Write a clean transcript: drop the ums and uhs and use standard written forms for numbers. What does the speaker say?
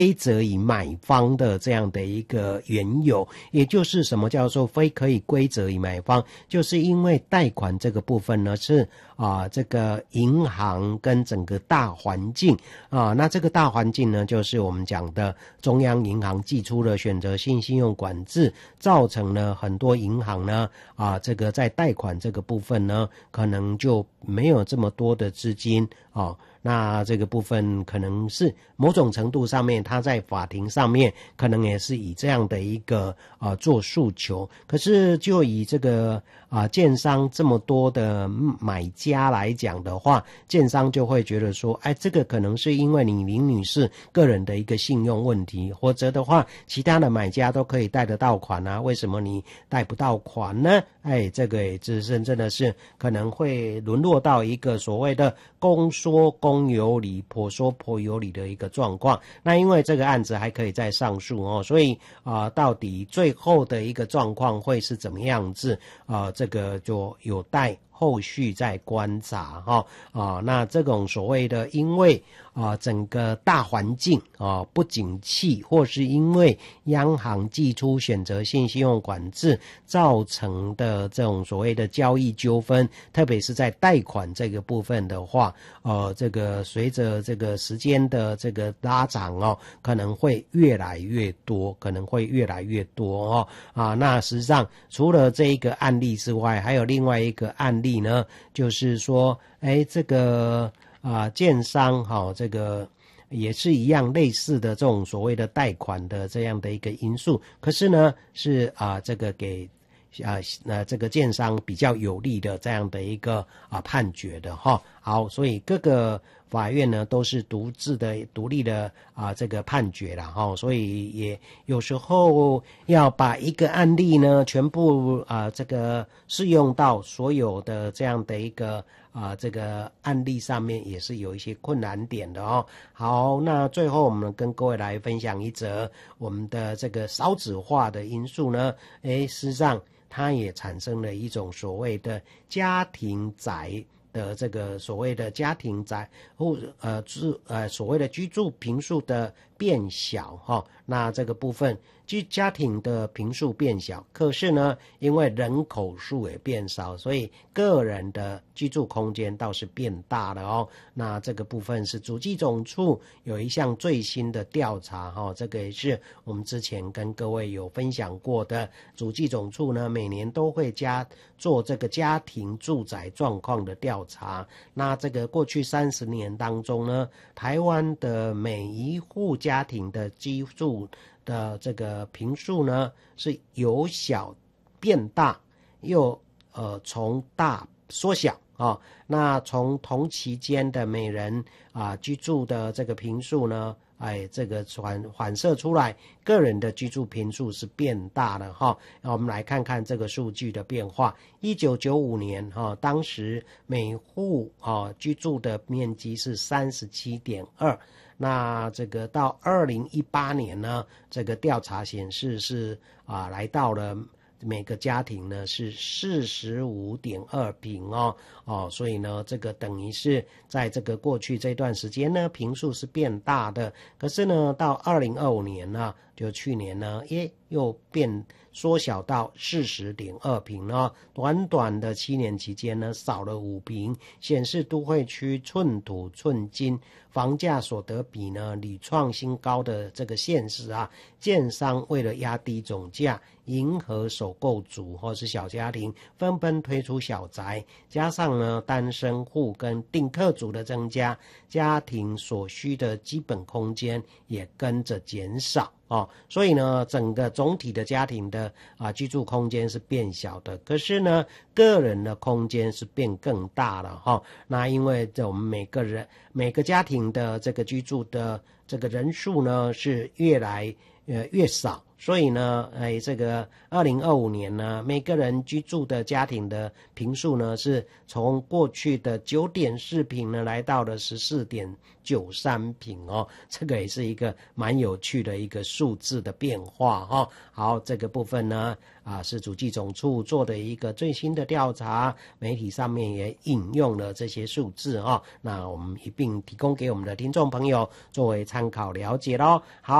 归责于买方的这样的一个缘由，也就是什么叫做非可以归责于买方，就是因为贷款这个部分呢是这个银行跟整个大环境那这个大环境呢就是我们讲的中央银行祭出了选择性信用管制，造成了很多银行呢这个在贷款这个部分呢可能就没有这么多的资金那这个部分可能是某种程度上面，他在法庭上面可能也是以这样的一个做诉求。可是就以这个建商这么多的买家来讲的话，建商就会觉得说，这个可能是因为你林女士个人的一个信用问题，或者的话，其他的买家都可以贷得到款为什么你贷不到款呢？这个也真的是可能会沦落到一个所谓的公说公有理，婆说婆有理的一个状况。那因为这个案子还可以再上诉所以到底最后的一个状况会是怎么样子这个就有待后续再观察那这种所谓的因为整个大环境不景气，或是因为央行祭出选择性信用管制造成的这种所谓的交易纠纷，特别是在贷款这个部分的话这个随着这个时间的这个拉长可能会越来越多那实际上除了这一个案例之外，还有另外一个案例呢，就是说这个建商这个也是一样类似的这种所谓的贷款的这样的一个因素，可是呢是这个给这个建商比较有利的这样的一个判决的好，所以各个法院呢都是独立的这个判决啦所以也有时候要把一个案例呢全部这个适用到所有的这样的一个这个案例上面，也是有一些困难点的好，那最后我们跟各位来分享一则我们的这个少子化的因素呢事实上它也产生了一种所谓的家庭宅的这个所谓的家庭宅或所谓的居住坪数的变小那这个部分家庭的坪数变小，可是呢因为人口数也变少，所以个人的居住空间倒是变大了那这个部分是主计总处有一项最新的调查这个也是我们之前跟各位有分享过的，主计总处呢每年都会做这个家庭住宅状况的调查。那这个过去30年当中呢，台湾的每一户家庭的居住的这个坪数呢是由小变大，又从大缩小那从同期间的每人居住的这个坪数呢这个反射出来个人的居住坪数是变大了那我们来看看这个数据的变化。1995年当时每户居住的面积是 37.2，那这个到2018年呢，这个调查显示是来到了每个家庭呢是 45.2 坪所以呢这个等于是在这个过去这段时间呢坪数是变大的，可是呢到2025年呢，就去年呢又缩小到 40.2 坪短短的7年期间呢少了5坪，显示都会区寸土寸金，房价所得比呢屡创新高的这个现实建商为了压低总价，迎合首购族或是小家庭，纷纷推出小宅，加上呢单身户跟订客族的增加，家庭所需的基本空间也跟着减少所以呢整个总体的家庭的居住空间是变小的，可是呢个人的空间是变更大了那因为我们每个家庭的这个居住的这个人数呢是越来越少。所以呢，这个2025年呢，每个人居住的家庭的坪数呢，是从过去的9.4坪呢，来到了14.93坪哦。这个也是一个蛮有趣的一个数字的变化哦。好，这个部分呢，是主计总处做的一个最新的调查，媒体上面也引用了这些数字哦。那我们一并提供给我们的听众朋友作为参考了解咯。好。